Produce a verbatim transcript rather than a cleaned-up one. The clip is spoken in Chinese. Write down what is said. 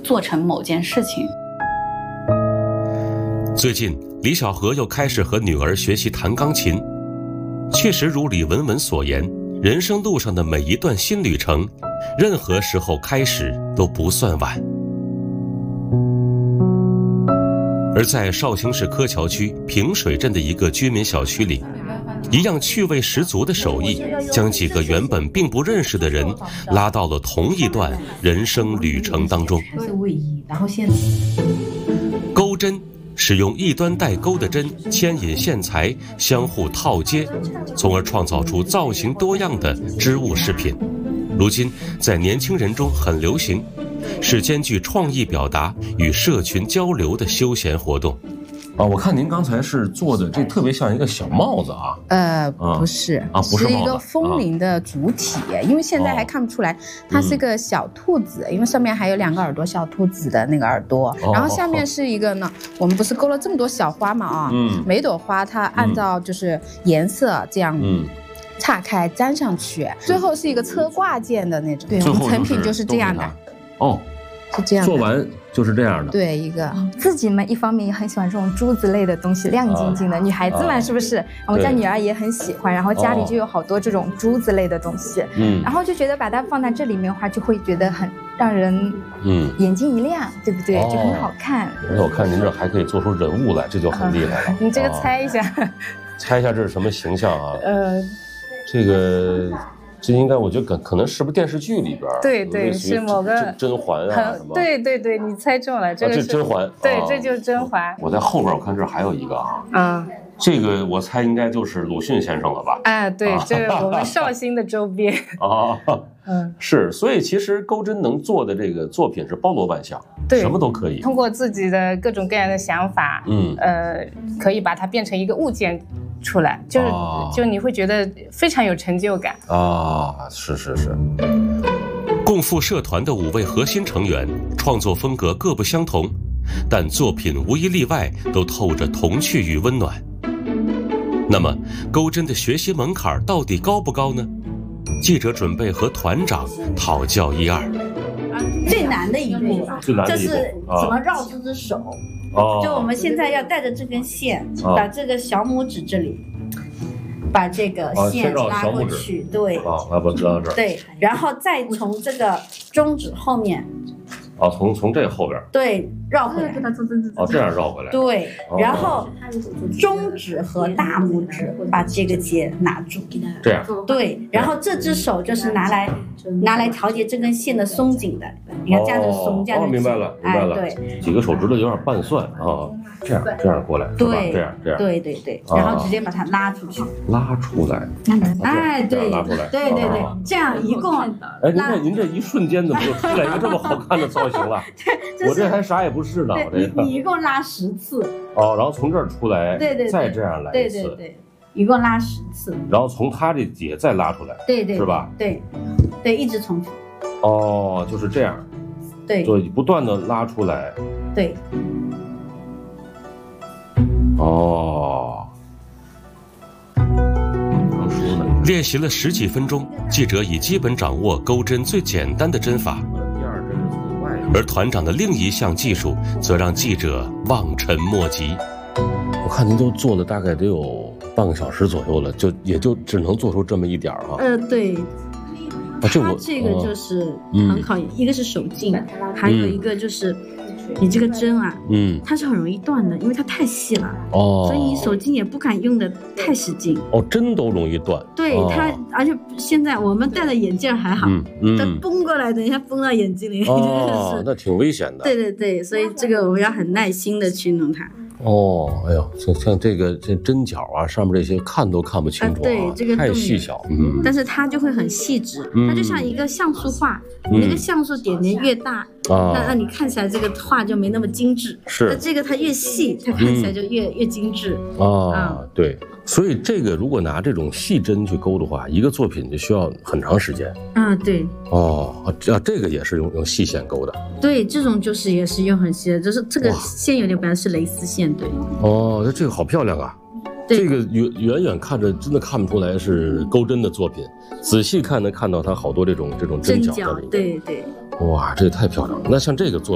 做成某件事情。 最近，李小河又开始和女儿学习弹钢琴。确实如李文文所言，人生路上的每一段新旅程，任何时候开始都不算晚。而在绍兴市柯桥区平水镇的一个居民小区里，一样趣味十足的手艺，将几个原本并不认识的人拉到了同一段人生旅程当中。钩针使用一端带钩的针牵引线材相互套接，从而创造出造型多样的织物饰品。如今在年轻人中很流行，是兼具创意表达与社群交流的休闲活动。啊，我看您刚才是做的，这特别像一个小帽子啊。 呃，不是， 啊，不是帽子， 是一个风铃的主体，啊、因为现在还看不出来，它是个小兔子，嗯、因为上面还有两个耳朵，小兔子的那个耳朵，哦、然后下面是一个呢，我们不是勾了这么多小花嘛啊，嗯，每朵花它按照就是颜色这样，嗯。岔开粘上去，最后是一个车挂件的那种，对，我们成品就是这样的。 哦， 是这样的。 做完就是这样的。 对，一个自己们一方面也很喜欢这种珠子类的东西，亮晶晶的。啊、女孩子们是不是？啊、我们家女儿也很喜欢，然后家里就有好多这种珠子类的东西。嗯、哦，然后就觉得把它放在这里面的话，就会觉得很让人嗯眼睛一亮，对不对？哦、就很好看。 而且我看您这还可以做出人物来，这就很厉害了。 啊、你这个猜一下，啊、 猜一下这是什么形象啊？ 呃。 这个，这应该我觉得可可能是不是电视剧里边？ 对对，是某个甄嬛啊什么？ 对对对，你猜中了，这个是甄嬛。 对，这就是甄嬛。 我在后边，我看这还有一个啊。嗯。这个我猜应该就是鲁迅先生了吧？ 哎，对，这是我们绍兴的周边。 啊，嗯，是，所以其实钩针能做的这个作品是包罗万象，对，什么都可以。 通过自己的各种各样的想法，嗯，呃，可以把它变成一个物件出来，就是、哦、就你会觉得非常有成就感啊！是是是。共赴社团的五位核心成员，创作风格各不相同，但作品无一例外都透着童趣与温暖。那么，钩针的学习门槛到底高不高呢？记者准备和团长讨教一二。 最难的一步， 最难的一步就是怎么绕这只手。哦，就我们现在要带着这根线，哦、把这个小拇指这里，把这个线拉过去，哦、对， 啊，拉不拉到这儿？ 对，然后再从这个中指后面。 啊，从从这后边对绕回来， 哦，这样绕回来， 对，然后中指和大拇指把这个结拿住， 这样对，然后这只手就是拿来拿来调节这根线的松紧的，你看这样子松，这样子， 明白了，明白了，对，几个手指头有点半算啊，这样这样过来， 对， 这样这样， 对对对，然后直接把它拉出去， 拉出来， 哎，对， 拉出来， 对对对，这样一共， 哎，您看您这一瞬间怎么就出来一个这么好看的造型了？我这还啥也不是呢，我这你一共拉十次哦，然后从这儿出来， 对对， 再这样来一次， 对对对，一共拉十次， 然后从他这节再拉出来， 对对， 是吧？ 对，对，一直重复。 哦，就是这样， 对， 就不断的拉出来， 对， 哦。练习了十几分钟，记者已基本掌握钩针最简单的针法。而团长的另一项技术则让记者望尘莫及。我看您都做了大概得有半个小时左右了，就也就只能做出这么一点啊。 呃，对。 啊，这我这个就是很考验，嗯、一个是手劲，还有一个就是你这个针啊，嗯，它是很容易断的，因为它太细了，哦，所以你手劲也不敢用的太使劲。 哦，针都容易断。 对、哦、它，而且现在我们戴的眼镜还好，嗯嗯，它崩过来，等一下崩到眼睛里， 哦，是那挺危险的。 对对对，所以这个我们要很耐心的去弄它。 哦，哎呦，像像这个这针脚啊，上面这些看都看不清楚、啊， 对，这个太细小，嗯， 但是它就会很细致，嗯、它就像一个像素画，嗯、那个像素点点越大，嗯、那那你看起来这个画就没那么精致， 是， 那这个它越细，它看起来就越、嗯、越精致， 啊、嗯，对，所以这个如果拿这种细针去勾的话，一个作品就需要很长时间， 啊，对， 哦，啊，这个也是用用细线勾的， 对，这种就是也是用很细的，就是这个线有点不一样，是蕾丝线。对哦，这个好漂亮啊！这个远远远看着真的看不出来是钩针的作品，仔细看能看到它好多这种这种针脚在里面。 对对， 哇，这也太漂亮了！那像这个作